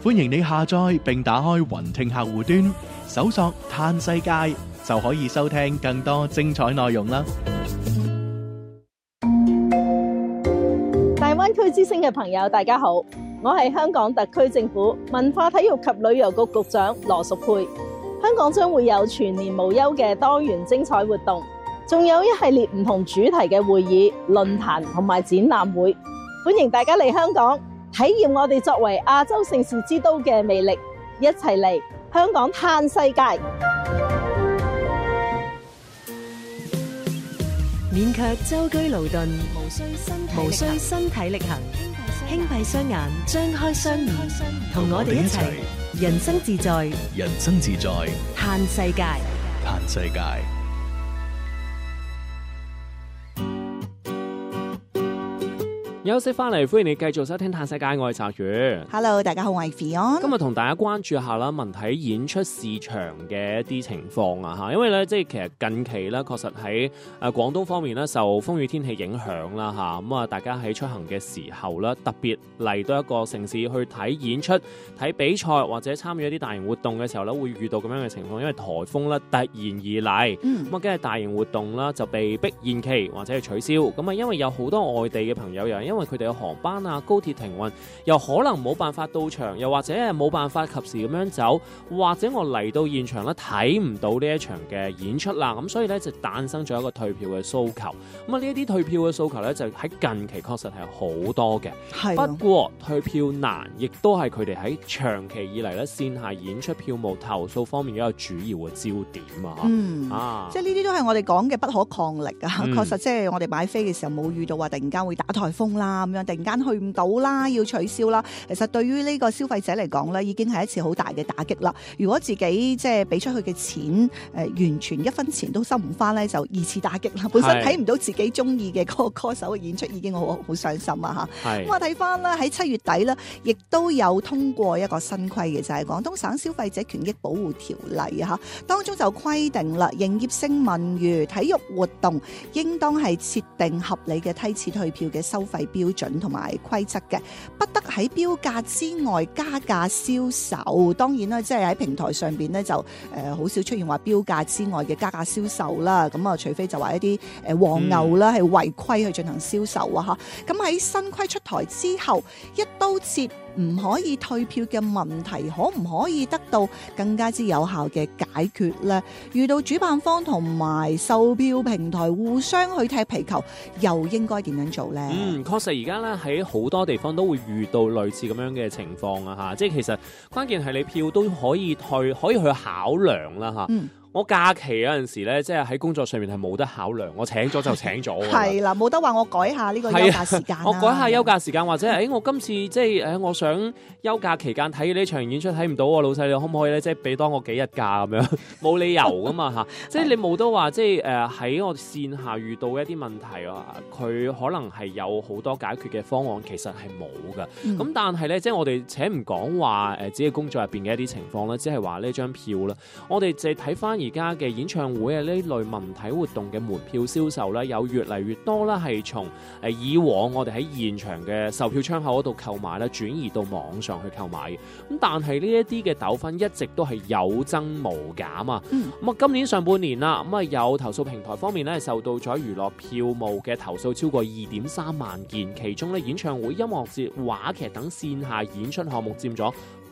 歡迎你下載並打開雲聽客戶端，搜索嘆世界就可以收聽更多精彩內容啦。 大灣區之聲嘅朋友，大家好，我係香港特區政府文化體育及旅遊局局長羅淑佩。香港將會有全年無休嘅多元精彩活動，仲有一系列唔同主題嘅會議、論壇同埋展覽會，歡迎大家嚟香港體驗我哋作為亞洲盛事之都嘅魅力，一齊嚟香港嘆世界。 免卻舟車勞頓，無需身體力行，輕閉雙眼，張開雙耳，同我哋一齊人生自在， 人生自在， 嘆世界， 嘆世界。 休息翻嚟，歡迎你繼續收聽《嘆世界》，我係澤宇。 Hello， 大家好，我係 Fion。 今日同大家關注下啦，文體演出市場嘅一啲情況啊嚇，因為咧即係其實近期咧確實喺廣東方面咧受風雨天氣影響啦嚇，咁啊大家喺出行嘅時候咧，特別嚟到一個城市去睇演出、睇比賽或者參與一啲大型活動嘅時候咧，會遇到咁樣嘅情況，因為颱風咧突然而嚟，咁啊跟住大型活動啦就被逼延期或者係取消，咁啊因為有好多外地嘅朋友又因為佢哋嘅航班啊、高鐵停運，又可能冇辦法到場，又或者係冇辦法及時咁樣走，或者我嚟到現場咧睇唔到呢一場嘅演出啦，咁所以咧就誕生咗一個退票嘅訴求。咁啊呢一啲退票嘅訴求咧就喺近期確實係好多嘅，不過退票難，亦都係佢哋喺長期以嚟咧線下演出票務投訴方面嘅一個主要嘅焦點啊。 即係呢啲都係我哋講嘅不可抗力啊。確實即係我哋買飛嘅時候冇遇到話突然間會打颱風啦，咁樣突然間去唔到啦，要取消啦。其實對於呢個消費者嚟講咧，已經係一次好大嘅打擊啦。如果自己即係俾出去嘅錢完全一分錢都收唔翻咧，就二次打擊啦。本身睇唔到自己中意嘅嗰個歌手嘅演出已經好傷心啊嚇。咁我睇翻啦，喺7月底咧，亦都有通過一個新規嘅，就係廣東省消費者權益保護條例啊嚇。當中就規定啦，營業性文娛體育活動應當係設定合理嘅梯次退票嘅收費標準同埋規則嘅，不得喺標價之外加價銷售。當然啦，即係喺平台上邊咧就好少出現話標價之外嘅加價銷售啦。咁啊，除非就話一啲黃牛啦係違規去進行銷售啊嚇。咁喺新規出台之後，一刀切唔可以退票嘅問題，可唔可以得到更加之有效嘅解決呢？遇到主辦方同埋售票平台互相去踢皮球，又應該點樣做呢？ 確實而家咧喺好多地方都會遇到類似咁樣嘅情況啊嚇，即係其實關鍵係你票都可以退，可以去考量啦嚇。我假期有陣時咧，即係喺工作上面係冇得考量，我請咗就請咗。 係啦，冇得話我改下呢個休假時間。 我改下休假時間，或者我今次即係我想休假期間睇呢場演出睇唔到喎，老細你可唔可以咧即係俾多我幾日假咁樣？冇理由噶嘛嚇，即係你冇得話即係喺我線下遇到一啲問題啊，佢可能係有好多解決嘅方案，其實係冇㗎。咁但係咧，即係我哋且唔講話自己工作入邊嘅一啲情況啦，只係話呢張票啦，我哋就睇翻而家嘅演唱會啊，呢類文體活動嘅門票銷售咧，有越嚟越多啦，係從以往我哋喺現場嘅售票窗口嗰度購買咧，轉移到網上去購買嘅。咁但係呢一啲嘅糾紛一直都係有增無減啊。咁啊，今年上半年啦，咁啊有投訴平台方面咧，受到咗娛樂票務嘅投訴超過2.3萬件，其中咧演唱會、音樂節、話劇等線下演出項目佔咗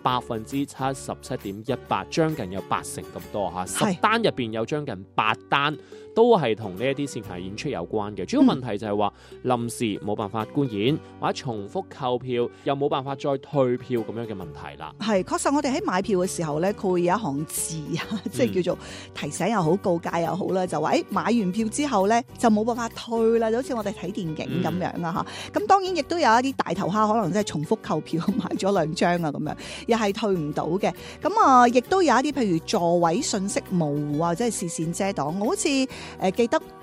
77.18%，將近有80%咁多嚇，10單入邊有將近8單都係同呢一啲線下演出有關嘅。主要問題就係話臨時冇辦法觀演，或者重複購票又冇辦法再退票咁樣嘅問題啦。 係確實，我哋喺買票嘅時候咧，佢會有一行字啊，即係叫做提醒又好、告誡又好啦，就話買完票之後咧就冇辦法退啦，就好似我哋睇電影咁樣啊嚇。咁當然亦都有一啲大頭蝦，可能即係重複購票買咗2張啊咁樣，又係退唔到嘅。咁亦都有一啲譬如座位信息模糊或者係視線遮擋。我好似記得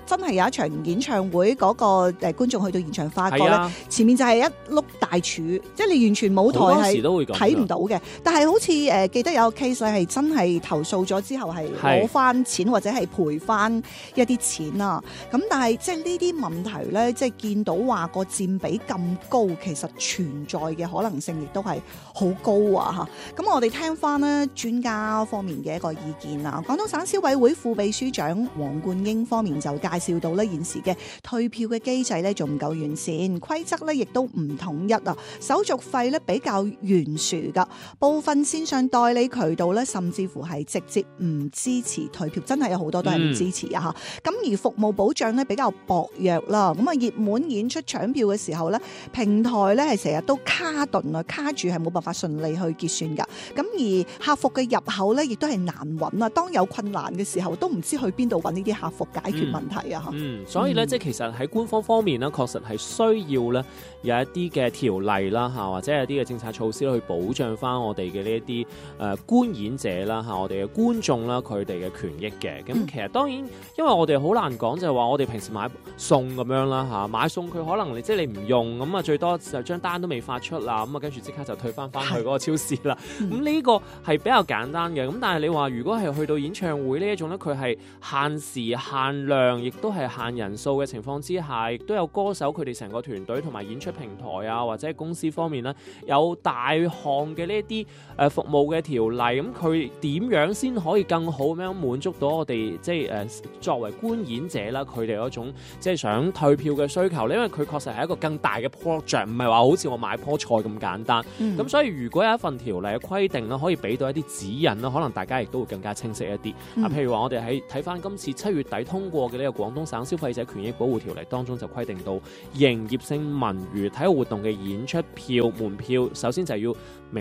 真係有一場演唱會嗰個觀眾去到現場發覺咧， 係啊， 前面就係一碌大柱，即係你完全舞台好多時係都會咁㗎睇唔到嘅。但係好似記得有個 case 咧，係真係投訴咗之後係攞翻錢或者係賠翻一啲錢啊。咁但係即係呢啲問題咧，即係見到話個佔比咁高，其實存在嘅可能性亦都係好高啊嚇。咁我哋聽翻咧專家方面嘅一個意見啊，廣東省消委會副秘書長黃冠英方面就介紹到咧，現時嘅退票嘅機制咧仲唔夠完善，規則咧亦都唔統一啊，手續費咧比較懸殊噶，部分線上代理渠道咧甚至乎係直接唔支持退票，真係有好多都係唔支持啊嚇。咁而服務保障咧比較薄弱啦，咁啊熱門演出搶票嘅時候咧，平台咧係成日都卡頓啊，卡住係冇辦法順利去結算噶。咁而客服嘅入口咧亦都係難揾啊，當有困難嘅時候都唔知去邊度揾呢啲客服解決問題啊嚇。 所以咧，即係其實喺官方方面咧，確實係需要咧有一啲嘅條例啦嚇，或者有啲嘅政策措施去保障翻我哋嘅呢一啲觀演者啦嚇，我哋嘅觀眾啦佢哋嘅權益嘅。咁其實當然，因為我哋好難講就係話我哋平時買餸咁樣啦嚇，買餸佢可能即係你唔用咁啊，最多就張單都未發出啦，咁啊跟住即刻就退翻去嗰個超市啦。咁呢個係比較簡單嘅。咁但係你話如果係去到演唱會呢一種咧，佢係限時限量，亦都係限人數嘅情況之下，亦都有歌手佢哋成個團隊同埋演出平台啊，或者公司方面咧有大項嘅呢一啲服務嘅條例，咁佢點樣先可以更好咁樣滿足到我哋即係作為觀演者啦，佢哋嗰種即係想退票嘅需求咧？因為佢確實係一個更大嘅 project， 唔係話好似我買棵菜咁簡單。咁所以如果有一份條例嘅規定啦，可以俾到一啲指引啦，可能大家亦都會更加清晰一啲。譬如話我哋喺睇翻今次7月底通過嘅呢個廣東省消費者權益保護條例當中就規定到，營業性文娛體育活動嘅演出票門票，首先就要明